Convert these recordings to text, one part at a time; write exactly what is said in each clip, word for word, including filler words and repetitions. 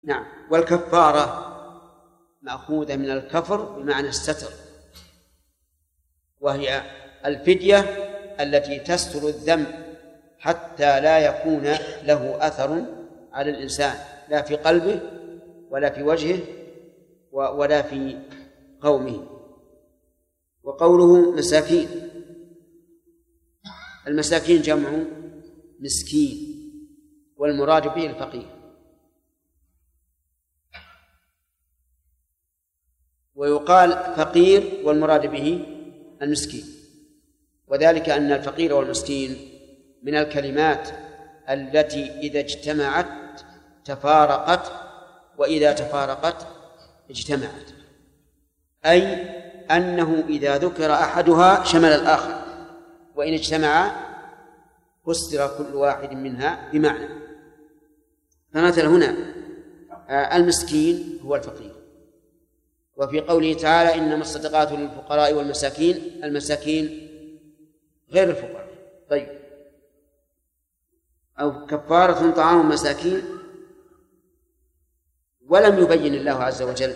نعم. والكفارة مأخوذة من الكفر بمعنى الستر، وهي الفدية التي تستر الذنب حتى لا يكون له أثر على الإنسان، لا في قلبه ولا في وجهه ولا في قومه. وقوله مساكين، المساكين جمع مسكين، والمراد به الفقير. ويقال فقير والمراد به المسكين، وذلك أن الفقير والمسكين من الكلمات التي إذا اجتمعت تفارقت، وإذا تفارقت اجتمعت، أي أنه إذا ذكر أحدها شمل الآخر، وإن اجتمع فسر كل واحد منها بمعنى. فمثل هنا المسكين هو الفقير. وفي قوله تعالى إنما الصدقات للفقراء والمساكين، المساكين غير الفقراء. طيب، أو كفارة طعام مساكين، ولم يبين الله عز وجل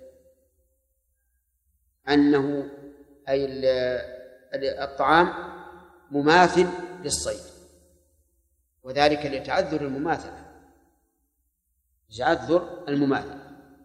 أنه أي الطعام مماثل للصيد، وذلك لتعذر المماثلة، تعذر المماثلة،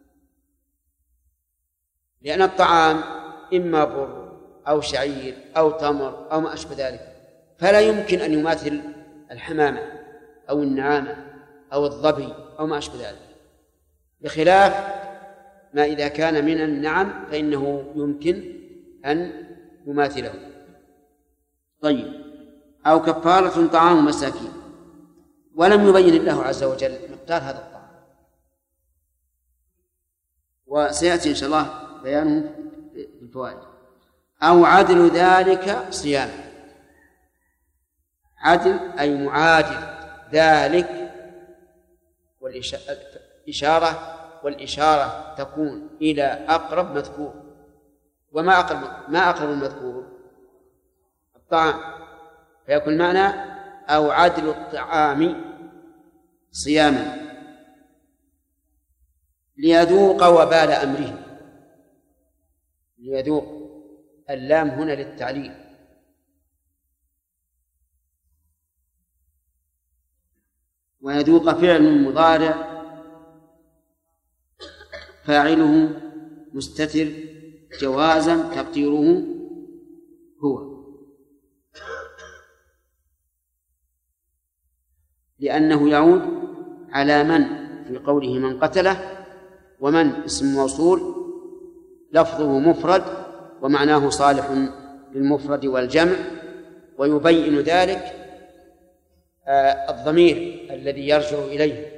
لأن الطعام إما بر أو شعير أو تمر أو ما أشبه ذلك، فلا يمكن أن يماثل الحمامة أو النعامة أو الظبي أو ما أشبه ذلك، بخلاف ما إذا كان من النعم فإنه يمكن أن يماثله. طيب، أو كفارة طعام مساكين، ولم يبين الله عز وجل مقدار هذا الطعام، وسيأتي إن شاء الله بيانه في الفوائد. أو عدل ذلك صيام، عدل أي معادل ذلك، والإشارة والإشارة تكون إلى أقرب مذكور. وما أقرب ما أقرب المذكور؟ الطعام، فيكون معنى أو عدل الطعام صياما ليذوق وبال أمره. ليذوق، اللام هنا للتعليل، ويذوق فعل مضارع فاعله مستتر جوازا تقديره هو، لأنه يعود على من في قوله من قتله، ومن اسم موصول لفظه مفرد ومعناه صالح للمفرد والجمع، ويبين ذلك الضمير الذي يرجع إليه.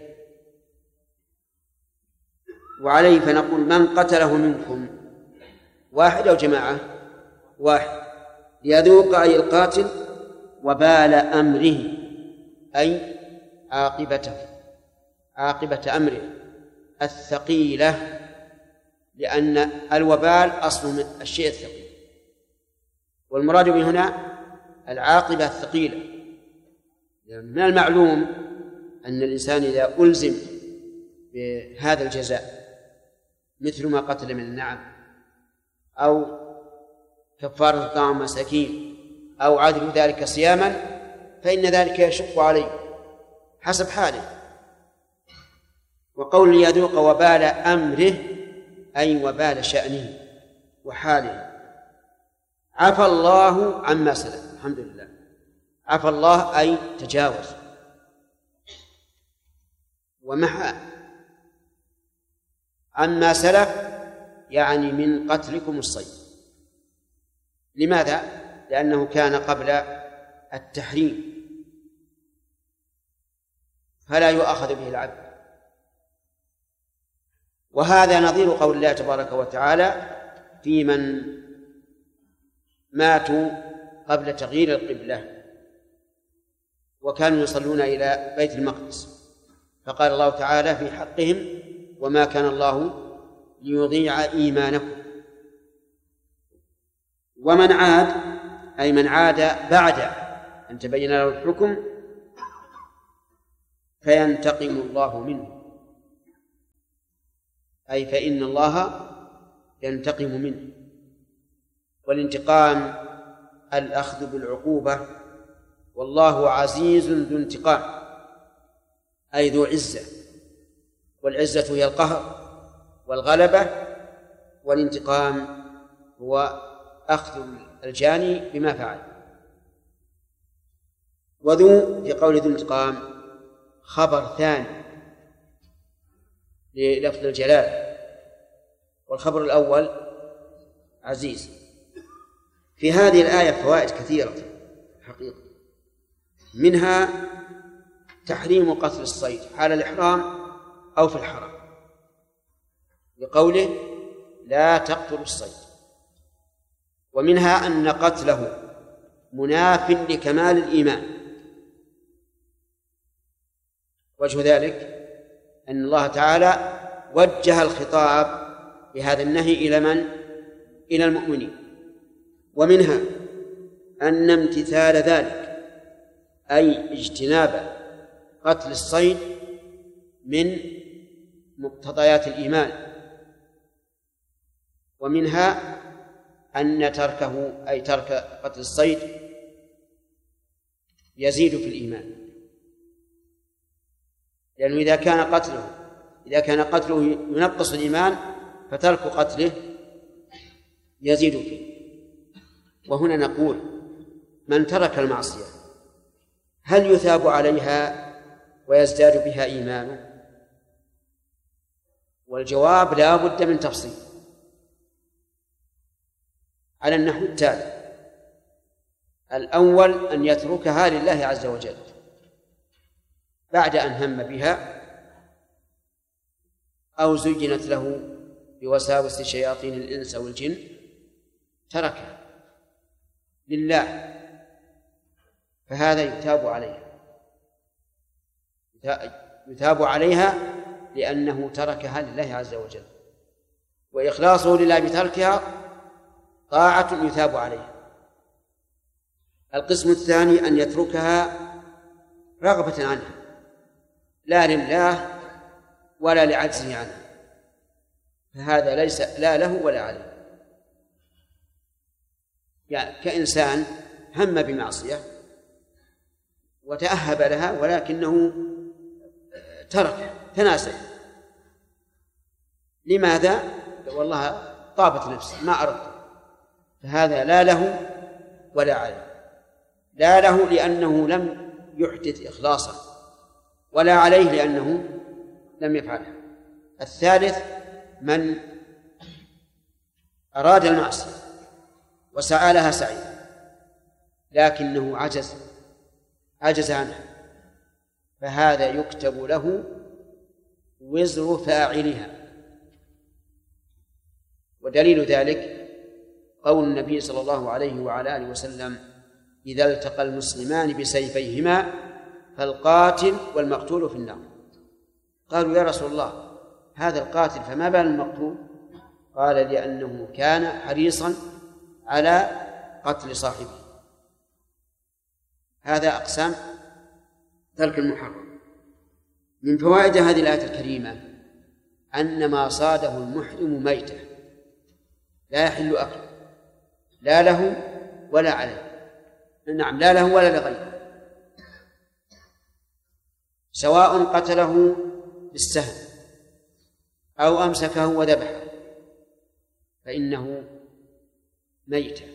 وعليه فنقول من قتله منكم، واحد أو جماعة؟ واحد. ليذوق أي القاتل وبال أمره أي عاقبته، عاقبة أمره الثقيلة، لأن الوبال أصل من الشيء الثقيل، والمراد به هنا العاقبة الثقيلة. من المعلوم أن الإنسان إذا ألزم بهذا الجزاء مثل ما قتل من النعم، أو كفارة طعام مساكين، أو عدل ذلك صياما، فإن ذلك يشق عليه حسب حاله. وقول يذوق وبال أمره أي وبال شأنه وحاله. عفى الله عما سلف، الحمد لله. عفى الله أي تجاوز ومحى، عما سلف يعني من قتلكم الصيد. لماذا؟ لأنه كان قبل التحريم، فلا يؤاخذ به العبد. وهذا نظير قول الله تبارك وتعالى في من ماتوا قبل تغيير القبلة وكانوا يصلون إلى بيت المقدس، فقال الله تعالى في حقهم وما كان الله ليضيع إيمانكم. ومن عاد أي من عاد بعد أن تبين له الحكم فينتقم الله منه. أي فإن الله ينتقم منه. والانتقام الأخذ بالعقوبة، والله عزيز ذو انتقام أي ذو عزة، والعزة هي القهر والغلبة، والانتقام هو أخذ الجاني بما فعل. وذو في قول ذو انتقام خبر ثاني للفظ الجلال، والخبر الأول عزيز. في هذه الآية فوائد كثيرة حقيقة، منها تحريم قتل الصيد حال الإحرام أو في الحرم لقوله لا تقتلوا الصيد، ومنها أن قتله مناف لكمال الإيمان. وجه ذلك أن الله تعالى وجه الخطاب بهذا النهي إلى من؟ إلى المؤمنين. ومنها أن امتثال ذلك أي اجتناب قتل الصيد من مقتضيات الإيمان. ومنها أن تركه أي ترك قتل الصيد يزيد في الإيمان، لأنه إذا كان قتله إذا كان قتله ينقص الإيمان فترك قتله يزيد فيه. وهنا نقول من ترك المعصية هل يثاب عليها ويزداد بها إيمانه؟ والجواب لا بد من تفصيل على النحو التالي: الأول أن يتركها لله عز وجل بعد أن هم بها أو زينت له بوساوس شياطين الإنس والجن، تركها لله، فهذا يثاب عليها يثاب عليها لأنه تركها لله عز وجل، وإخلاصه لله بتركها طاعة يثاب عليها. القسم الثاني أن يتركها رغبة عنها لا لله ولا لعجزه عنها، فهذا ليس لا له ولا عليه. يعني كإنسان هم بمعصية وتأهب لها ولكنه ترك تناسى، لماذا؟ والله طابت نفسي ما أردت، فهذا لا له ولا عليه. لا له لأنه لم يحدث إخلاصا، ولا عليه لأنه لم يفعلها. الثالث من أراد المعصية وسعى لها سعي لكنه عجز عجز عنها، فهذا يكتب له وزر فاعلها. ودليل ذلك قول النبي صلى الله عليه وعلى آله وسلم: إذا التقى المسلمان بسيفيهما فالقاتل والمقتول في النار. قالوا: يا رسول الله، هذا القاتل فما بال المقتول؟ قال: لأنه كان حريصا على قتل صاحبه. هذا أقسام ترك المحرم. من فوائد هذه الآية الكريمة أن ما صاده المحرم ميتة لا يحل أكله، لا له ولا عليه. نعم، لا له ولا لغيره، سواء قتله بالسهم أو أمسكه وذبحه فإنه ميتة.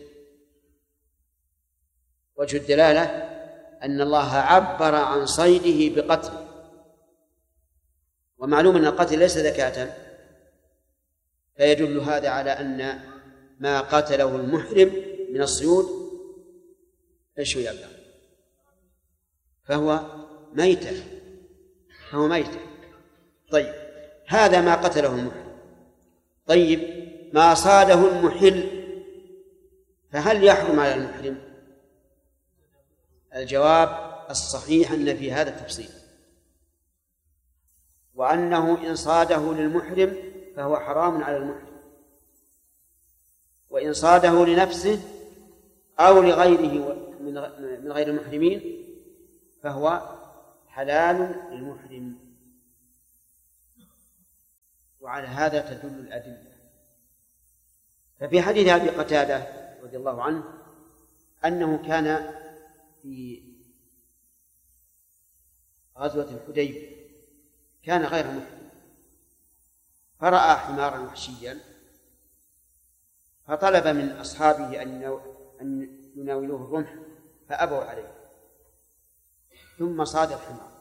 وجه الدلالة أن الله عبر عن صيده بقتله، ومعلوم أن القتل ليس زكاة، فيدل هذا على أن ما قتله المحرم من الصيود ايش يبقى؟ فهو ميتة فهو ميتة. طيب، هذا ما قتله المحرم. طيب، ما صاده المحل فهل يحرم على المحرم؟ الجواب الصحيح أن في هذا التفصيل، وأنه إن صاده للمحرم فهو حرام على المحرم، وإن صاده لنفسه أو لغيره من غير المحرمين فهو حلال للمحرم. وعلى هذا تدل الأدلة. ففي حديث أبي قتادة رضي الله عنه أنه كان في غزوة الحديبية كان غير محرم، فرأى حمارا وحشيا فطلب من أصحابه أن يناولوه الرمح فأبوا عليه، ثم صاد الحمار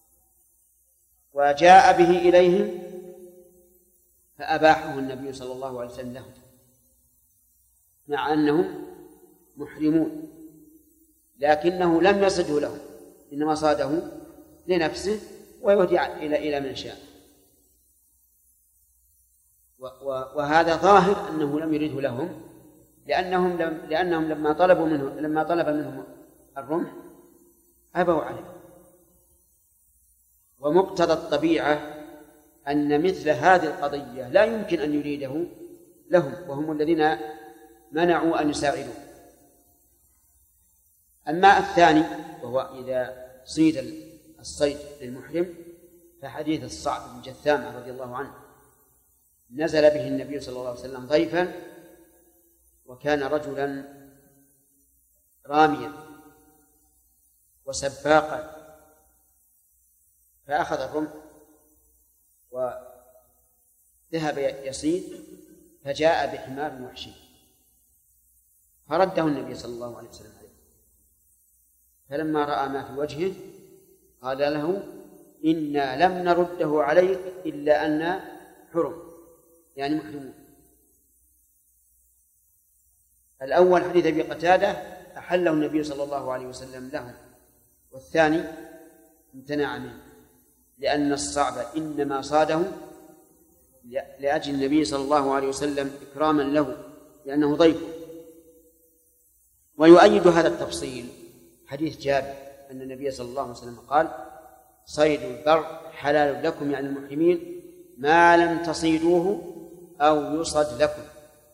وجاء به إليهم فأباحه النبي صلى الله عليه وسلم لهم مع أنهم محرمون، لكنه لم يصده لهم، إنما صاده لنفسه ويهدي إلى إلى من شاء. وهذا ظاهر أنه لم يرده لهم، لأنهم لم لأنهم لما طلبوا منه لما طلب منهم الرمح أبوا عليه. ومقتضى الطبيعة أن مثل هذه القضية لا يمكن أن يريده لهم، وهم الذين منعوا أن يساعدوا. أما الثاني وهو إذا صيد الصيد للمحرم فحديث الصعب بن جثامة رضي الله عنه نزل به النبي صلى الله عليه وسلم ضيفا، وكان رجلا راميا وسباقا، فأخذ الرمح وذهب يصيد فجاء بحمار وحشي فرده النبي صلى الله عليه وسلم عليه، فلما رأى ما في وجهه قال له إنا لم نرده عليك إلا أن حرم، يعني محرمون. الأول حديث أبي قتادة أحله النبي صلى الله عليه وسلم لهم، والثاني امتنع منه لأن الصعب إنما صاده لأجل النبي صلى الله عليه وسلم إكراما له لأنه ضيفه. ويؤيد هذا التفصيل حديث جابر أن النبي صلى الله عليه وسلم قال صيد البر حلال لكم يعني المحرمين ما لم تصيدوه أو يصد لكم.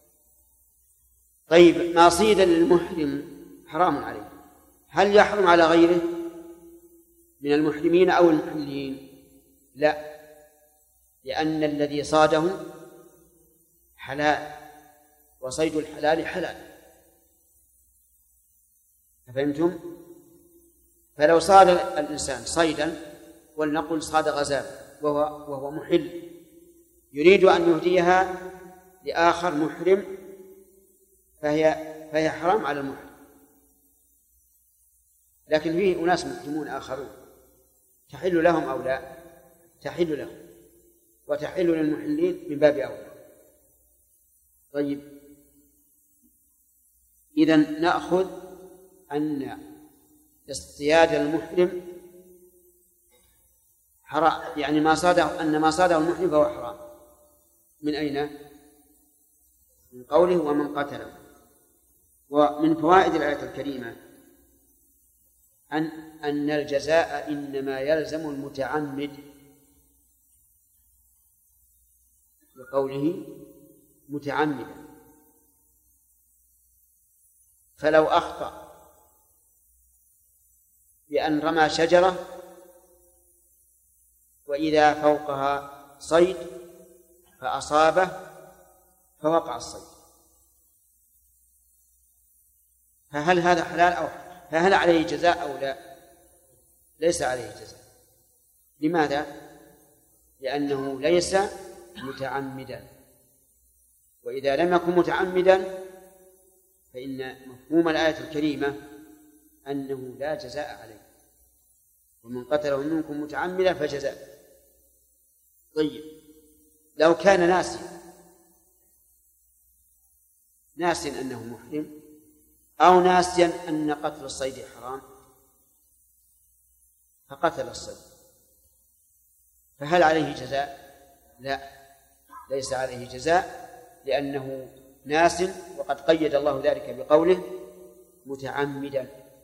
طيب ما صيد للمحرم حرام عليه، هل يحرم على غيره من المحرمين أو المحلين؟ لا، لأن الذي صاده حلال وصيد الحلال حلال، فهمتم؟ فلو صاد الإنسان صيدا ولنقل صاد غزال وهو, وهو محل يريد أن يهديها لآخر محرم فهي, فهي حرام على المحرم، لكن فيه أناس محرمون آخرون تحل لهم أو لا؟ تحل لهم، وتحل للمحلين من باب أولى. طيب إذن نأخذ أن اصطياد المحرم حرام، يعني ما صاده أن ما صاده المحرم فهو حرام. من أين؟ من قوله ومن قتله. ومن فوائد الآية الكريمة أن أن الجزاء إنما يلزم المتعمد، بقوله متعمدا، فلو أخطأ بأن رمى شجرة وإذا فوقها صيد فأصابه فوقع الصيد، فهل هذا حلال أو فهل عليه جزاء أو لا؟ ليس عليه جزاء. لماذا؟ لأنه ليس متعمدا، وإذا لم يكن متعمدا فإن مفهوم الآية الكريمة أنه لا جزاء عليه، ومن قتله منكم متعمدا فجزاء. طيب لو كان ناسيا ناسيا أنه محرم أو ناسيا أن قتل الصيد حرام فقتل الصيد، فهل عليه جزاء؟ لا، ليس عليه جزاء، لأنه ناس، وقد قيد الله ذلك بقوله متعمدا.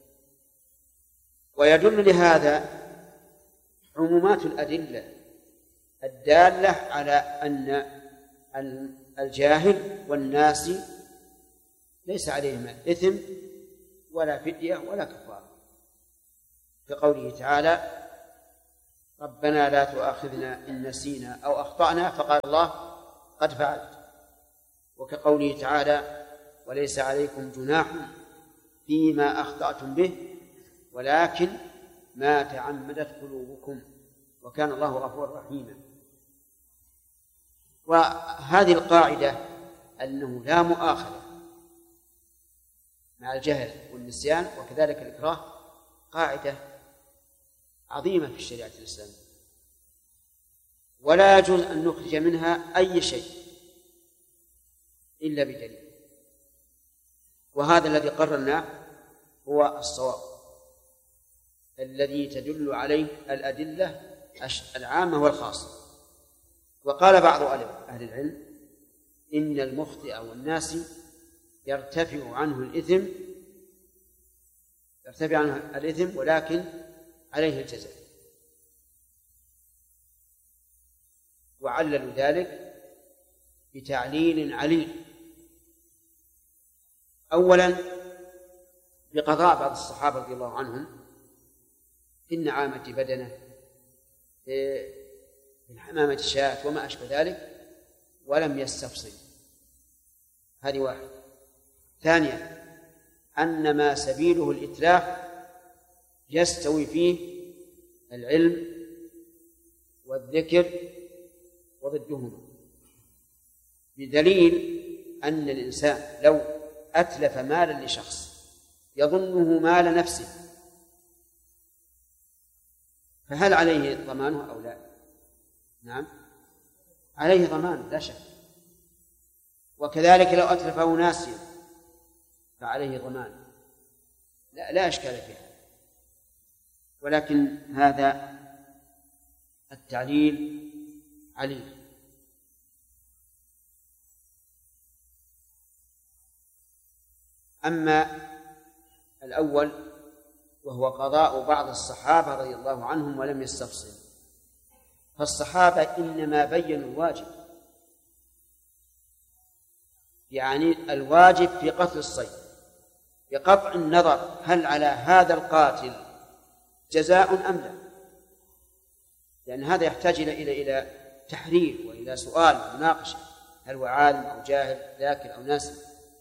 ويدل لهذا عمومات الأدلة الدالة على أن الجاهل والناسي ليس عليهما إثم ولا فدية ولا كفارة، كقوله تعالى ربنا لا تؤاخذنا إن نسينا أو أخطأنا، فقال الله قد فعلت. وكقوله تعالى: وليس عليكم جناح فيما أخطأتم به ولكن ما تعمدت قلوبكم وكان الله غفورا رحيما. وهذه القاعدة أنه لا مؤاخذة مع الجهل والنسيان وكذلك الإكراه قاعدة عظيمة في الشريعة الإسلامية، ولا يجوز أن نخرج منها أي شيء إلا بدليل، وهذا الذي قررناه هو الصواب الذي تدل عليه الأدلة العامة والخاصة. وقال بعض أهل العلم: إن المخطئ والناسي يرتفع عنه الإثم يرتفع عنه الإثم ولكن عليه الجزاء. وعللوا ذلك بتعليل عليل. أولا بقضاء بعض الصحابة رضي الله عنهم في النعامة بدنه، في الحمامة الشاة وما أشبه ذلك، ولم يستفصل. هذه واحد. ثانيا أن ما سبيله الإتلاف يستوي فيه العلم والذكر وضدهما، بدليل أن الإنسان لو أتلف مالا لشخص يظنه مال نفسه فهل عليه ضمانه أو لا؟ نعم، عليه ضمان لا شك. وكذلك لو أتلفه ناسيا فعليه ضمان، لا, لا إشكال فيها. ولكن هذا التعليل عليل. أما الأول وهو قضاء بعض الصحابة رضي الله عنهم ولم يستفصل، فالصحابة إنما بينوا الواجب، يعني الواجب في قتل الصيد بقطع النظر هل على هذا القاتل جزاء أم لا، لأن هذا يحتاج إلى إلى تحرير وإلى سؤال ومناقشة، هل هو عالم أو جاهل ذاكر أو ناسي.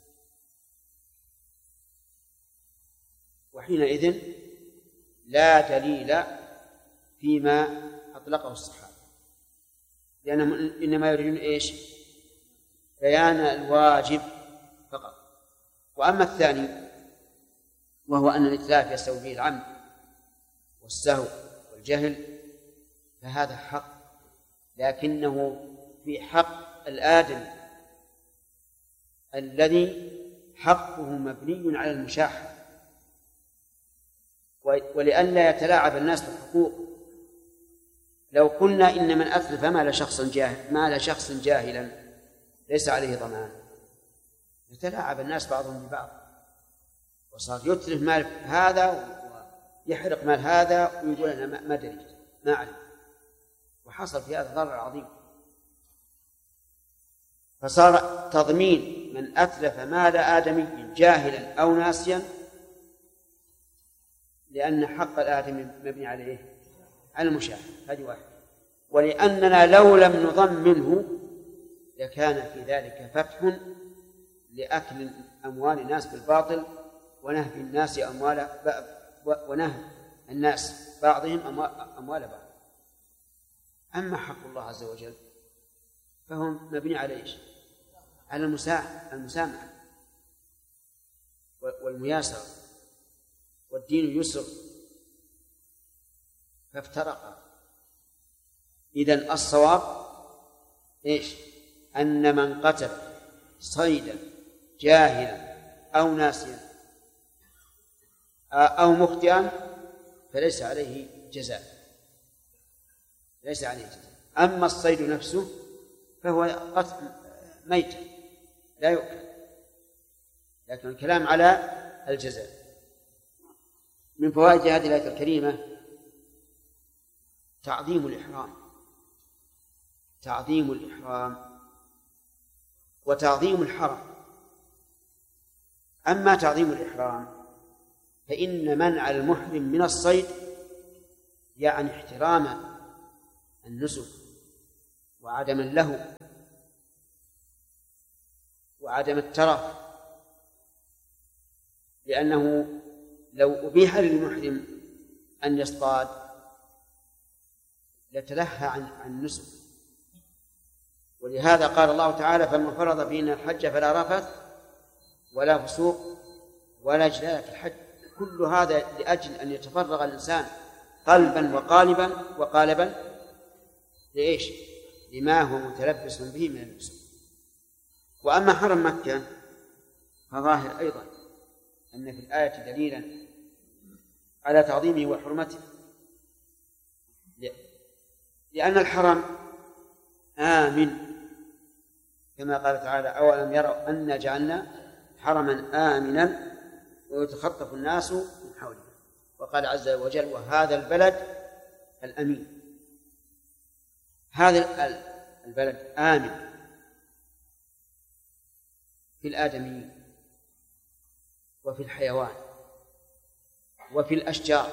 وحينئذ لا دليل فيما أطلقه الصحابة، لأنهم إنما يريدون إيش؟ بيان الواجب فقط. وأما الثاني وهو أن الإتلاف يستوي به العمد والسهو والجهل فهذا حق، لكنه في حق الآدم الذي حقه مبني على المشاحة، ولئلا يتلاعب الناس بالحقوق. لو قلنا إن من أتلف مال شخص جاهل مال شخص جاهلا ليس عليه ضمان يتلاعب الناس بعضهم ببعض، وصار يتلف مال هذا ويحرق مال هذا ويقول أنا ما دريت ما أعلم، وحصل في هذا ضرر عظيم. فصار تضمين من أتلف مال آدمي جاهلا أو ناسيا، لأن حق الآدمي مبني عليه على المشاهد. هذه واحدة. ولأننا لو لم نضمنه لكان في ذلك فتح لأكل أموال الناس بالباطل ونهب الناس أموال ونهب الناس بعضهم أموال بعض. أما حق الله عز وجل فهو مبني على إيش؟ على المسامحة والمياسرة، والدين يسر، فافترقا. إذن الصواب إيش؟ أن من قتل صيدا جاهلا أو ناسيا أو مخطئا فليس عليه جزاء، ليس عليه جزاء. أما الصيد نفسه فهو قتل ميت لا يؤكل، لكن الكلام على الجزاء. من فوائد هذه الآية الكريمة تعظيم الإحرام، تعظيم الإحرام وتعظيم الحرم. أما تعظيم الإحرام فإن منع المحرم من الصيد يعني احترام النسك وعدم له، وعدم الترف، لأنه لو أبيح للمحرم أن يصطاد لتلهى عن النسك. ولهذا قال الله تعالى: فمن فرض فينا الحج فلا رفث ولا فسوق ولا جدال في الحج. كل هذا لأجل أن يتفرغ الإنسان قلبا وقالبا وقالبا لإيش؟ لما هو متلبس به من النسك. وأما حرم مكة فظاهر أيضا أن في الآية دليلا على تعظيمه وحرمته، لأن الحرم آمن كما قال تعالى: أولم يروا أنا جعلنا حرما آمنا ويتخطف الناس من حوله. وقال عز وجل: وهذا البلد الأمين. هذا البلد آمن في الآدميين وفي الحيوان وفي الأشجار،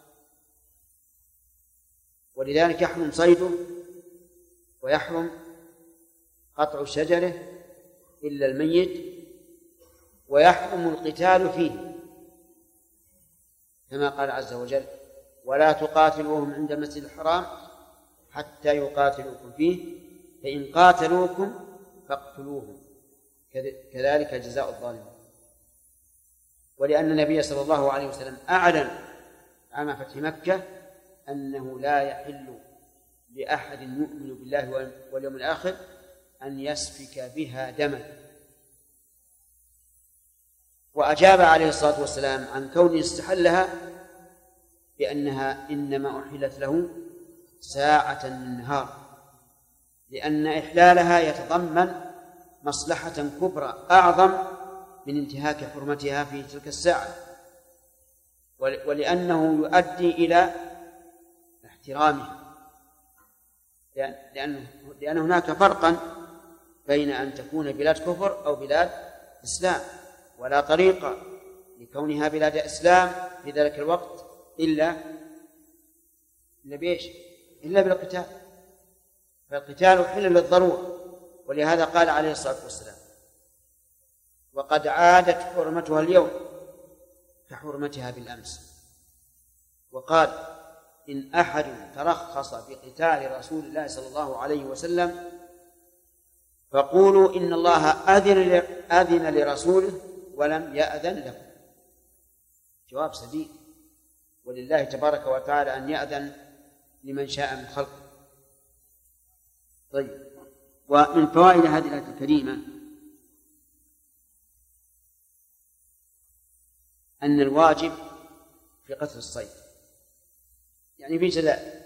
ولذلك يحرم صيده ويحرم قطع شجره إلا الميت، ويحرم القتال فيه كما قال عز وجل: ولا تقاتلوهم عند المسجد الحرام حتى يقاتلوكم فيه فإن قاتلوكم فاقتلوهم كذلك جزاء الظالمين. ولأن النبي صلى الله عليه وسلم أعلن عام فتح مكة أنه لا يحل لأحد يؤمن بالله واليوم الآخر أن يسفك بها دما. وأجاب عليه الصلاة والسلام عن كونه استحلها بأنها إنما أحلت له ساعة من نهار، لأن إحلالها يتضمن مصلحة كبرى أعظم من انتهاك حرمتها في تلك الساعة، ولأنه يؤدي إلى احترامها، لأن لأن هناك فرقا بين أن تكون بلاد كفر أو بلاد إسلام، ولا طريقة لكونها بلاد إسلام في ذلك الوقت إلا إلا بإيش؟ إلا بالقتال. فالقتال حل للضرورة، ولهذا قال عليه الصلاة والسلام: وقد عادت حرمتها اليوم كحرمتها بالأمس. وقال: إن أحد ترخص بقتال رسول الله صلى الله عليه وسلم فقولوا إن الله أذن أذن لرسوله ولم يأذن له. جواب سديد، ولله تبارك وتعالى أن يأذن لمن شاء من خلقه. طيب، ومن فوائد هذه الآية الكريمة أن الواجب في قتل الصيد يعني في جزاء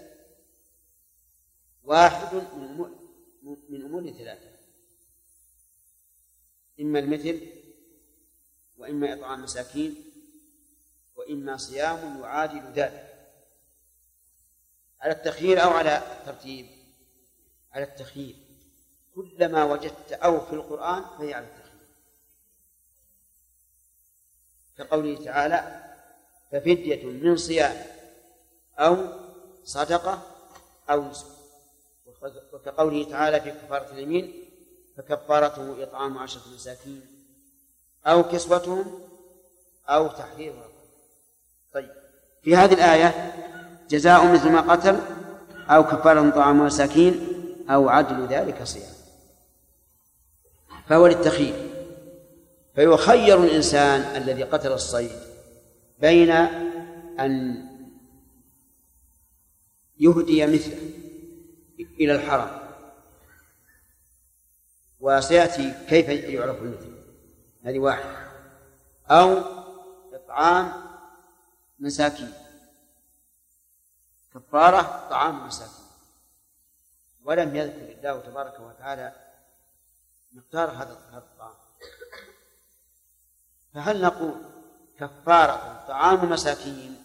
واحد من أمور ثلاثة: إما المثل، وإما إطعام مساكين، وإما صيام يعادل ذلك. على التخيير أو على الترتيب؟ على التخيير. كلما وجدت أو في القرآن فهي على التخيير، كقوله تعالى: ففدية من صيام أو صدقة أو نسك، وكقوله تعالى في كفارة اليمين: فكفارته إطعام عشرة مساكين أو كسوتهم أو تحرير رقبة. طيب، في هذه الآية جزاء مثل ما قتل أو كفارة طعام مساكين أو عدل ذلك صيام، فهو للتخيير. فيخير الإنسان الذي قتل الصيد بين أن يهدي مثله إلى الحرم، وسيأتي كيف يعرف المثل، هذه واحد، أو إطعام مساكين، كفارة طعام مساكين. ولم يذكر الله تبارك وتعالى مقدار هذا الطعام، فهل نقول كفارة طعام مساكين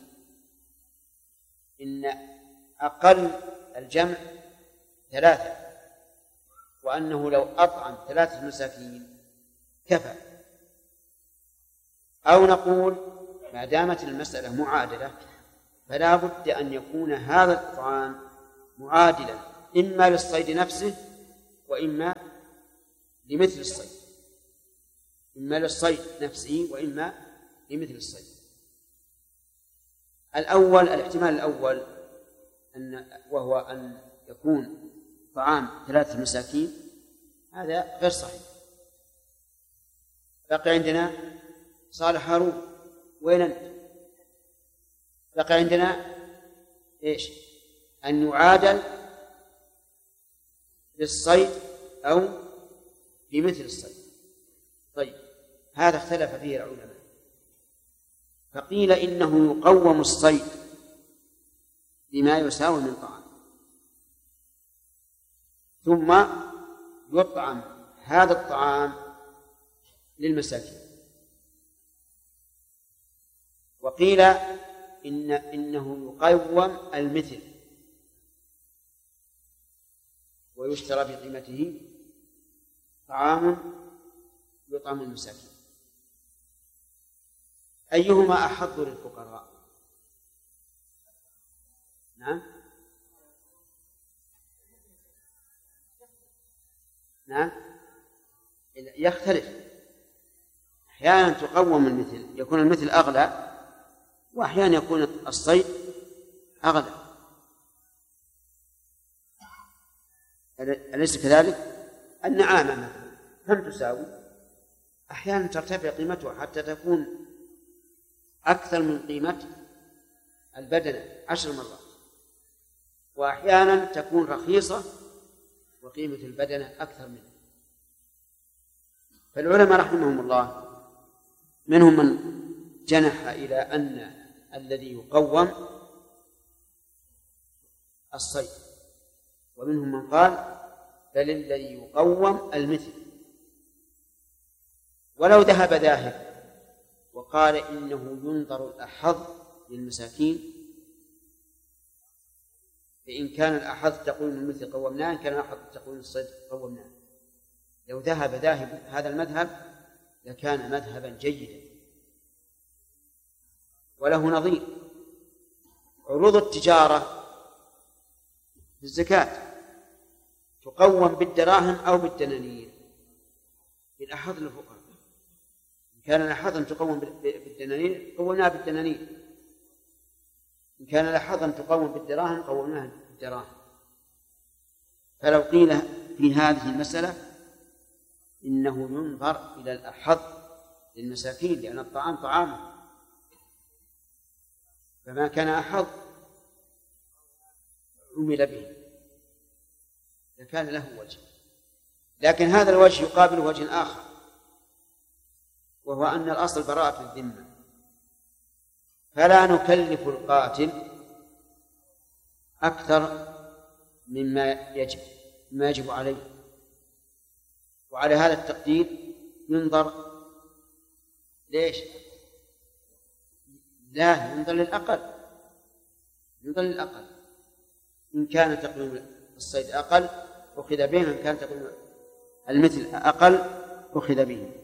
إن أقل الجمع ثلاثة، وأنه لو أطعم ثلاثة مساكين كفى؟ أو نقول ما دامت المسألة معادلة فلا بد أن يكون هذا الطعام معادلا إما للصيد نفسه وإما لمثل الصيد، إما للصيد نفسه وإما لمثل الصيد. الأول الاحتمال الأول أن وهو أن يكون طعام ثلاثة مساكين هذا غير صحيح. بقي عندنا صالح هارون، وين أنت؟ بقي عندنا إيش؟ أن يعادل للصيد أو بمثل الصيد. طيب هذا اختلف فيه العلماء، فقيل إنه يقوم الصيد بما يساوي من طعام، ثم يطعم هذا الطعام للمساكين. وقيل إن إنه يقوم المثل ويشترى بقيمته طعام يطعم المساكين. أيهما أحظ للفقراء؟ نعم نعم يختلف. أحيانا تقوم المثل، يكون المثل أغلى، وأحيانا يكون الصيد أغلى، أليس كذلك؟ النعامة مثلا كم تساوي؟ أحيانا ترتفع قيمتها حتى تكون أكثر من قيمة البدنة عشر مرات، وأحيانا تكون رخيصة وقيمة البدنة أكثر منها. فالعلماء رحمهم الله منهم من جنح إلى أن الذي يقوم الصيد، ومنهم من قال بل الذي يقوم المثل. ولو ذهب ذاهب وقال إنه ينظر الأحظ للمساكين، فإن كان الأحظ تقول المثل قومناه، إن كان الأحظ تقول الصيد قومناه، لو ذهب ذاهب هذا المذهب لكان مذهبا جيدا وله نظير. عروض التجارة في الزكاة تقوم بالدراهم أو بالدنانير بالأحظ للفقراء. إن كان الأحظ تقوم بالدنانير قومناها بالدنانير، إن كان الأحظ تقوم بالدراهم قومناها بالدراهم. فلو قيل في هذه المسألة إنه ينظر إلى الأحظ للمساكين لأن الطعام طعامه، فما كان أحظ عمل به لكان له وجه. لكن هذا الوجه يقابل وجه آخر، وهو أن الأصل براءة الذمة، فلا نكلف القاتل أكثر مما يجب مما يجب عليه. وعلى هذا التقدير ينظر ليش؟ لا، ينظر للأقل، ينظر للأقل. إن كان تقويم الصيد أقل أخذ به، إن كان تقويم المثل أقل أخذ به.